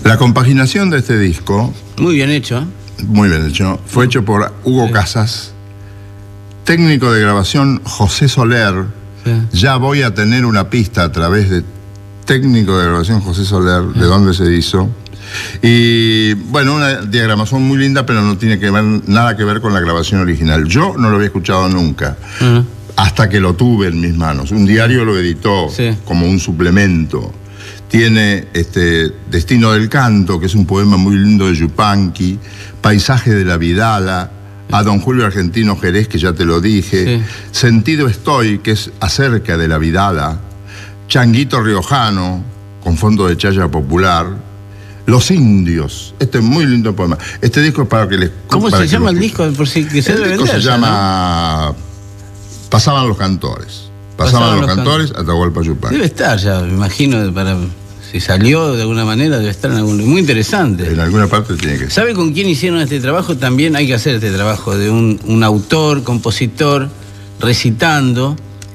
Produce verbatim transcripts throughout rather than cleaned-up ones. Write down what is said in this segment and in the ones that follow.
La compaginación de este disco... Muy bien hecho. Muy bien hecho. Fue hecho por Hugo sí. Casas, técnico de grabación José Soler. Sí. Ya voy a tener una pista a través de técnico de grabación José Soler, sí. de dónde se hizo. Y bueno, una diagramación muy linda, pero no tiene que ver, nada que ver con la grabación original. Yo no lo había escuchado nunca, uh-huh. hasta que lo tuve en mis manos. Un diario lo editó sí. como un suplemento. Tiene este, Destino del Canto, que es un poema muy lindo de Yupanqui, Paisaje de la Vidala, a Don Julio Argentino Jerez, que ya te lo dije, sí. Sentido Estoy, que es acerca de la Vidala, Changuito Riojano, con fondo de chaya popular, Los Indios. Este es muy lindo poema. Este disco es para que les... ¿Cómo se llama el disco? Por si que se el debe disco vender, se llama... ¿no? Pasaban los cantores. Pasaban, Pasaban los, los cantores, can... Atahualpa Yupanqui. Debe estar ya, me imagino, para... si salió de alguna manera, debe estar en algún... Muy interesante. En alguna parte tiene que ser. ¿Sabe con quién hicieron este trabajo? También hay que hacer este trabajo de un, un autor, compositor, recitando.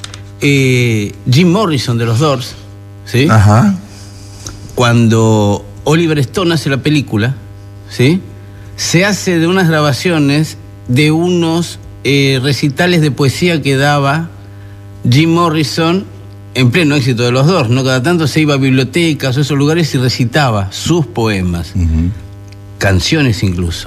Eh, Jim Morrison de los Doors, ¿sí? Ajá. Cuando Oliver Stone hace la película, ¿sí? Se hace de unas grabaciones de unos eh, recitales de poesía que daba Jim Morrison en pleno éxito de los Doors, ¿no? Cada tanto se iba a bibliotecas o esos lugares y recitaba sus poemas, uh-huh. canciones incluso.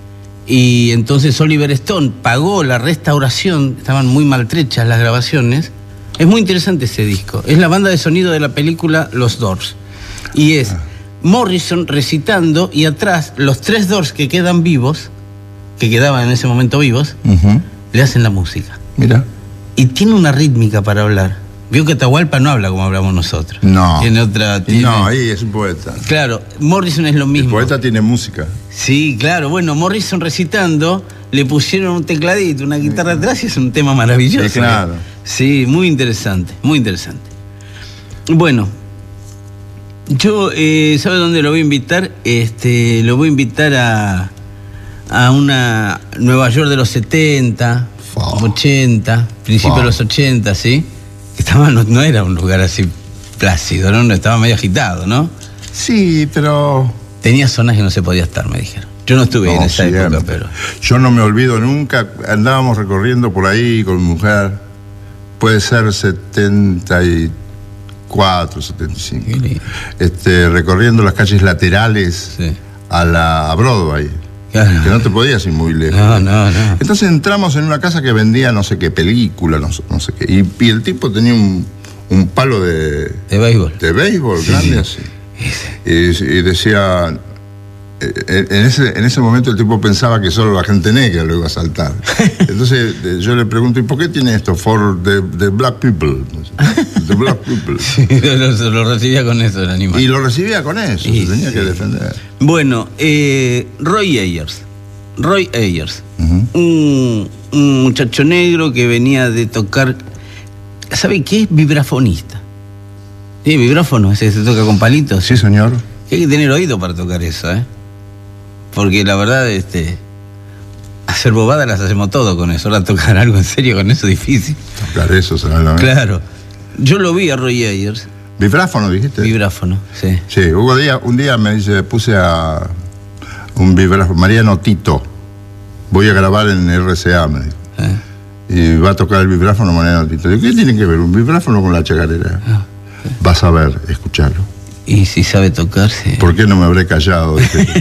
Y entonces Oliver Stone pagó la restauración, estaban muy maltrechas las grabaciones. Es muy interesante ese disco. Es la banda de sonido de la película Los Doors. Y es Morrison recitando y atrás los tres Doors que quedan vivos, que quedaban en ese momento vivos, uh-huh. le hacen la música. Mira. Y tiene una rítmica para hablar. Vio que Atahualpa no habla como hablamos nosotros. No. Tiene otra... Tiene... No, ahí es un poeta. Claro, Morrison es lo mismo. El poeta tiene música. Sí, claro. Bueno, Morrison recitando, le pusieron un tecladito, una guitarra sí. atrás y es un tema maravilloso. Sí, claro. ¿eh? Sí, muy interesante, muy interesante. Bueno, yo, eh, ¿sabe dónde lo voy a invitar? Este, lo voy a invitar a, a una Nueva York de los setenta, oh. ochenta, principios oh. de los ochenta, ¿sí? Estaba, no, no era un lugar así plácido, ¿no? Estaba medio agitado, ¿no? Sí, pero... Tenía zonas que no se podía estar, me dijeron. Yo no estuve no, en esa siempre. época, pero... Yo no me olvido nunca, andábamos recorriendo por ahí con mi mujer, puede ser setenta y cuatro, setenta y cinco, este, recorriendo las calles laterales sí. a la a Broadway. Claro. Que no te podías ir muy lejos. No, no, no. Entonces entramos en una casa que vendía no sé qué película, no, no sé qué. Y, y el tipo tenía un, un palo de... De béisbol. De béisbol, sí, grande así. Y, y decía... En ese, en ese momento el tipo pensaba que solo la gente negra lo iba a saltar. Entonces yo le pregunto, ¿y por qué tiene esto? For the, the black people. The black people. Sí, lo, lo recibía con eso el animal. Y lo recibía con eso, y, se tenía sí. que defender. Bueno, eh, Roy Ayers. Roy Ayers. Uh-huh. Un, un muchacho negro que venía de tocar... ¿Sabe qué es? Vibrafonista. Sí, vibráfono, ese que se toca con palitos. Sí, señor. Hay que tener oído para tocar eso, ¿eh? Porque la verdad, este, hacer bobadas las hacemos todo con eso. Ahora tocar algo en serio con eso es difícil. Tocar eso, ¿sabes? Claro. Yo lo vi a Roy Ayers. ¿Vibráfono dijiste? Vibráfono, sí. Sí, hubo día, un día me dice, puse a un vibráfono, Mariano Tito, voy a grabar en R C A, me dijo. ¿Eh? Y va a tocar el vibráfono Mariano Tito. Digo, ¿qué tiene que ver un vibráfono con la chacarera? Ah, sí. Vas a ver, escucharlo. Y si sabe tocarse. ¿Por qué no me habré callado?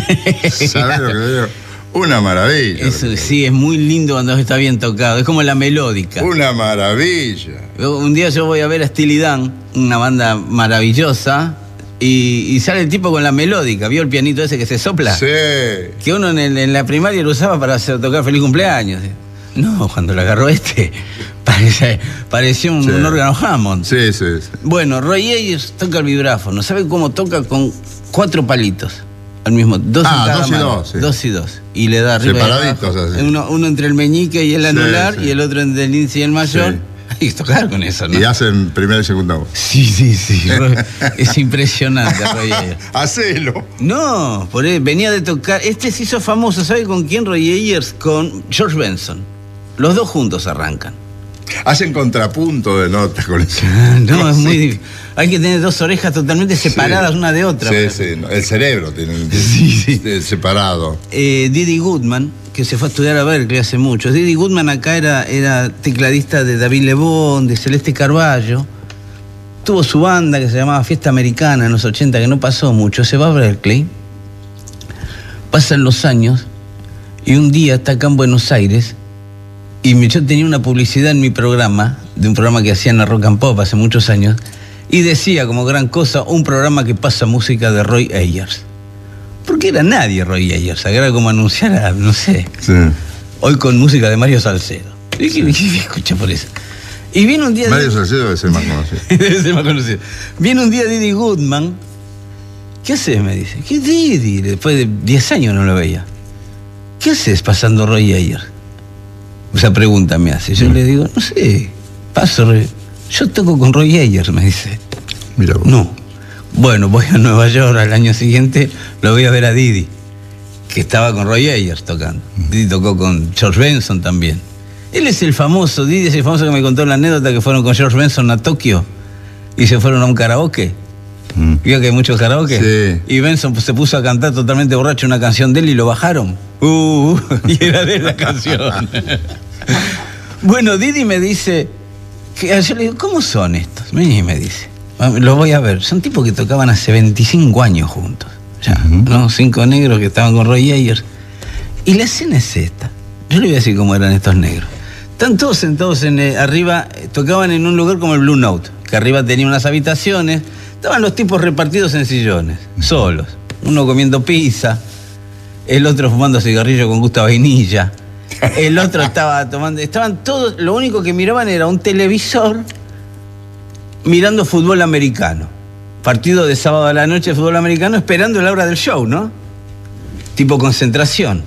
¿Sabes lo que digo? Una maravilla. Eso sí, es muy lindo cuando está bien tocado. Es como la melódica. Una maravilla. Un día yo voy a ver a Steely Dan, una banda maravillosa, y, y sale el tipo con la melódica. ¿Vio el pianito ese que se sopla? Sí. Que uno en, el, en la primaria lo usaba para hacer tocar Feliz Cumpleaños. No, cuando lo agarró este, parecía, parecía un, sí. un órgano Hammond. Sí, sí, sí. Bueno, Roy Ayers toca el vibráfono. ¿Sabe cómo toca? Con cuatro palitos. Al mismo, dos ah, en cada dos y mano. dos, sí. Dos y dos. Y le da arriba. Separaditos así. Uno, uno entre el meñique y el anular, sí, sí. y el otro entre el índice y el mayor. Sí. Hay que tocar con eso, ¿no? Y hacen primera y segunda voz. Sí, sí, sí. Es impresionante, Roy Ayers. Hacelo. No, por él, venía de tocar. Este se hizo famoso, ¿sabe con quién? Roy Ayers con George Benson. Los dos juntos arrancan. Hacen contrapunto de notas con eso. No, es muy difícil. Hay que tener dos orejas totalmente separadas sí. una de otra. Sí, sí, no, el cerebro tiene, tiene sí, sí. separado. Eh, Didi Goodman, que se fue a estudiar a Berkeley hace mucho. Didi Goodman acá era, era tecladista de David Lebón, de Celeste Carballo. Tuvo su banda que se llamaba Fiesta Americana en los ochenta, que no pasó mucho. Se va a Berkeley, pasan los años, y un día está acá en Buenos Aires, y yo tenía una publicidad en mi programa, de un programa que hacían en Rock and Pop hace muchos años, y decía como gran cosa, un programa que pasa música de Roy Ayers. Porque era nadie Roy Ayers, era como anunciar a, no sé, sí. hoy con música de Mario Salcedo. Y sí. ¿Qué escucha por eso? Y viene un día... Mario Salcedo debe ser más conocido. Debe ser más conocido. Viene un día Didi Goodman. ¿Qué haces? Me dice. ¿Qué Didi? Después de diez años no lo veía. ¿Qué haces pasando Roy Ayers? Esa pregunta me hace. Yo mm. le digo, no sé, paso Roy. Yo toco con Roy Ayers, me dice. Mira vos. No. Bueno, voy a Nueva York al año siguiente, lo voy a ver a Didi, que estaba con Roy Ayers tocando. Mm. Didi tocó con George Benson también. Él es el famoso, Didi es el famoso que me contó la anécdota que fueron con George Benson a Tokio y se fueron a un karaoke. Mm. ¿Vio que hay muchos karaoke? Sí. Y Benson pues, se puso a cantar totalmente borracho una canción de él y lo bajaron. Uh, y era de él la canción. Bueno, Didi me dice, que yo le digo, ¿cómo son estos? Y me dice, los voy a ver. Son tipos que tocaban hace veinticinco años juntos. Ya, uh-huh. ¿no? Cinco negros que estaban con Roy Ayers. Y la escena es esta. Yo le voy a decir cómo eran estos negros. Están todos sentados en, eh, arriba, tocaban en un lugar como el Blue Note, que arriba tenía unas habitaciones. Estaban los tipos repartidos en sillones, solos. Uno comiendo pizza, el otro fumando cigarrillo con gusto a vainilla. El otro estaba tomando... Estaban todos... Lo único que miraban era un televisor mirando fútbol americano. Partido de sábado a la noche de fútbol americano, esperando la hora del show, ¿no? Tipo concentración.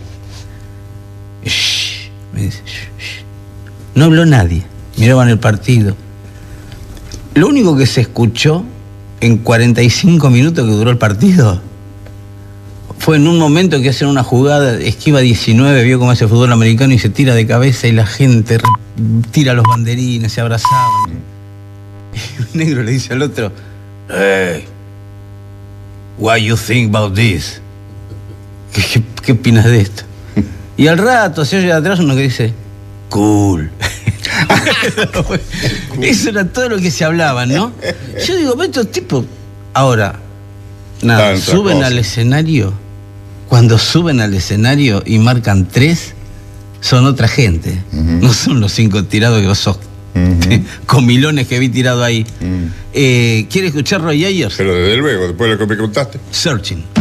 Shh, me dice, shh, shh. No habló nadie. Miraban el partido. Lo único que se escuchó en cuarenta y cinco minutos que duró el partido fue en un momento que hacen una jugada, esquiva diecinueve, vio cómo hace fútbol americano y se tira de cabeza y la gente tira los banderines, se abrazaban. Y un negro le dice al otro, hey, what you think about this? ¿Qué, qué, qué opinas de esto? Y al rato se oye de atrás uno que dice, cool. Eso era todo lo que se hablaba, ¿no? Yo digo, estos tipos, ahora, nada, Tanta suben cosa. al escenario. Cuando suben al escenario y marcan tres, son otra gente. Uh-huh. No son los cinco tirados que vos sos. Uh-huh. Comilones que vi tirado ahí. Uh-huh. eh, ¿Quiere escuchar Roy Ayers? Pero desde luego, después de lo que me contaste. Searching.